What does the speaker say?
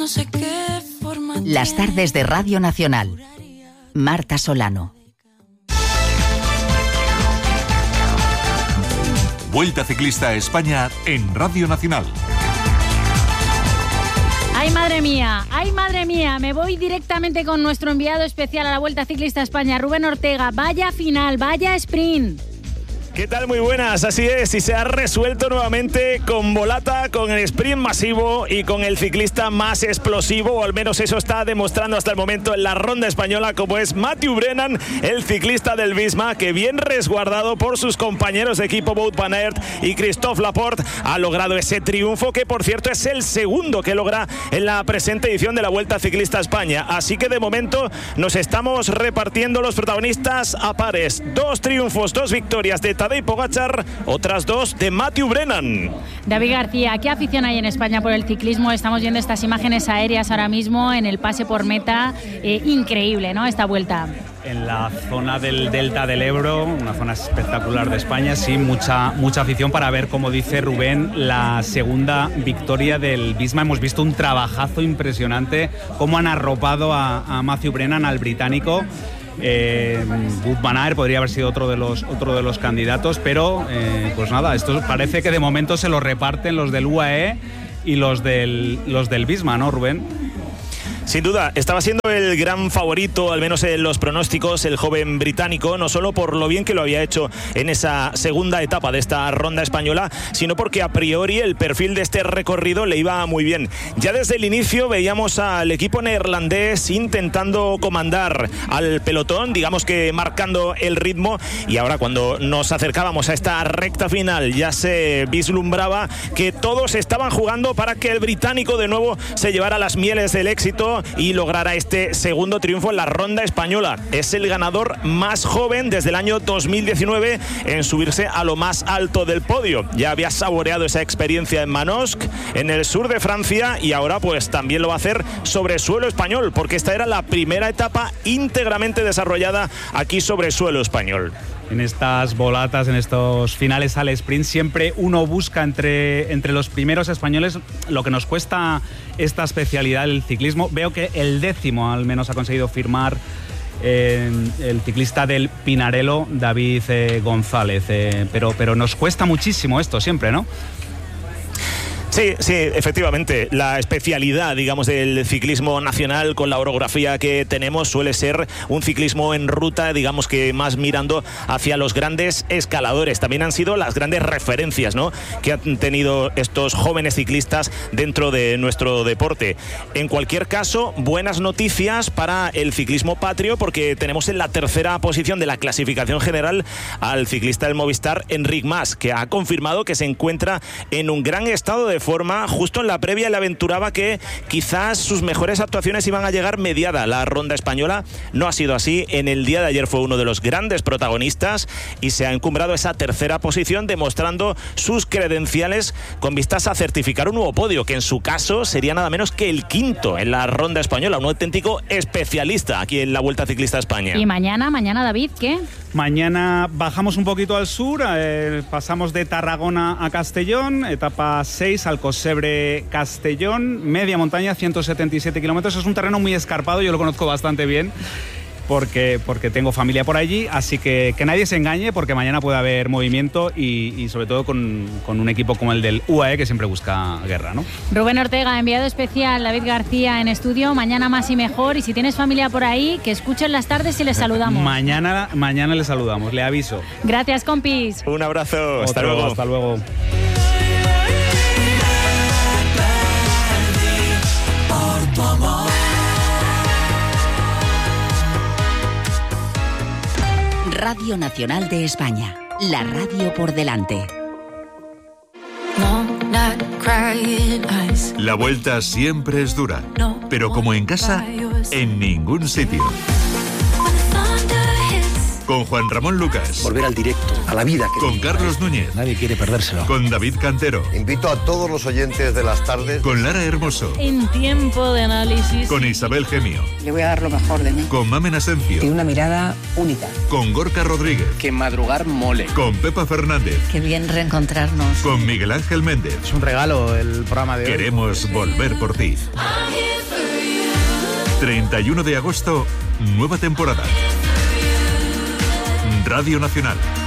No sé qué forma. Las tardes de Radio Nacional. Marta Solano. Vuelta Ciclista a España en Radio Nacional. ¡Ay, madre mía! Me voy directamente con nuestro enviado especial a la Vuelta Ciclista a España, Rubén Ortega. Vaya final, vaya sprint. ¿Qué tal? Muy buenas, así es, y se ha resuelto nuevamente con Volata, con el sprint masivo y con el ciclista más explosivo, o al menos eso está demostrando hasta el momento en la ronda española, como es Mathieu Brennan, el ciclista del Visma, que bien resguardado por sus compañeros de equipo Wout van Aert y Christophe Laporte, ha logrado ese triunfo, que por cierto es el segundo que logra en la presente edición de la Vuelta Ciclista a España. Así que de momento nos estamos repartiendo los protagonistas a pares. 2 triunfos, 2 victorias de Tadej Pogačar, otras 2 de Mathieu Brennan. David García, ¿qué afición hay en España por el ciclismo? Estamos viendo estas imágenes aéreas ahora mismo en el pase por meta. Increíble, ¿no?, esta vuelta. En la zona del Delta del Ebro, una zona espectacular de España, sí, mucha afición para ver, como dice Rubén, la segunda victoria del Visma. Hemos visto un trabajazo impresionante, cómo han arropado a Mathieu Brennan, al británico. Wout van Aert podría haber sido otro de los candidatos, pero pues nada, esto parece que de momento se lo reparten los del UAE y los del Visma, ¿no, Rubén? Sin duda, estaba siendo el gran favorito, al menos en los pronósticos, el joven británico, no solo por lo bien que lo había hecho en esa segunda etapa de esta ronda española, sino porque a priori el perfil de este recorrido le iba muy bien. Ya desde el inicio veíamos al equipo neerlandés intentando comandar al pelotón, digamos que marcando el ritmo, y ahora cuando nos acercábamos a esta recta final ya se vislumbraba que todos estaban jugando para que el británico de nuevo se llevara las mieles del éxito y logrará este segundo triunfo en la ronda española. Es el ganador más joven desde el año 2019 en subirse a lo más alto del podio. Ya había saboreado esa experiencia en Manosque, en el sur de Francia, y ahora pues también lo va a hacer sobre suelo español, porque esta era la primera etapa íntegramente desarrollada aquí sobre suelo español. En estas volatas, en estos finales al sprint, siempre uno busca entre los primeros españoles lo que nos cuesta esta especialidad del ciclismo. Veo que el 10º al menos ha conseguido firmar el ciclista del Pinarello, David González, pero nos cuesta muchísimo esto siempre, ¿no? Sí, efectivamente. La especialidad, digamos, del ciclismo nacional con la orografía que tenemos suele ser un ciclismo en ruta, digamos que más mirando hacia los grandes escaladores. También han sido las grandes referencias, ¿no?, que han tenido estos jóvenes ciclistas dentro de nuestro deporte. En cualquier caso, buenas noticias para el ciclismo patrio, porque tenemos en la tercera posición de la clasificación general al ciclista del Movistar, Enric Mas, que ha confirmado que se encuentra en un gran estado de forma. Justo en la previa le aventuraba que quizás sus mejores actuaciones iban a llegar mediada la ronda española. No ha sido así. En el día de ayer fue uno de los grandes protagonistas y se ha encumbrado esa tercera posición, demostrando sus credenciales con vistas a certificar un nuevo podio, que en su caso sería nada menos que el 5º en la ronda española. Un auténtico especialista aquí en la Vuelta Ciclista a España. Y mañana, David, ¿qué? Mañana bajamos un poquito al sur, pasamos de Tarragona a Castellón, etapa 6, Alcosebre-Castellón, media montaña, 177 kilómetros. Es un terreno muy escarpado, yo lo conozco bastante bien porque tengo familia por allí, así que nadie se engañe, porque mañana puede haber movimiento y sobre todo con un equipo como el del UAE, que siempre busca guerra, ¿no? Rubén Ortega, enviado especial, David García en estudio. Mañana más y mejor, y si tienes familia por ahí, que escuchen las tardes y les saludamos. Mañana les saludamos, le aviso. Gracias, compis. Un abrazo, hasta luego. Hasta luego. Radio Nacional de España, la radio por delante. La vuelta siempre es dura, pero como en casa, en ningún sitio. Con Juan Ramón Lucas. Volver al directo, a la vida. Con Carlos Núñez. Nadie quiere perdérselo. Con David Cantero. Invito a todos los oyentes de las tardes. Con Lara Hermoso. En tiempo de análisis. Con Isabel Gemio. Le voy a dar lo mejor de mí. Con Mamen Asencio. Tiene una mirada única. Con Gorka Rodríguez. Que madrugar mole. Con Pepa Fernández. Qué bien reencontrarnos. Con Miguel Ángel Méndez. Es un regalo el programa de hoy. Queremos volver por ti. 31 de agosto, nueva temporada. Radio Nacional.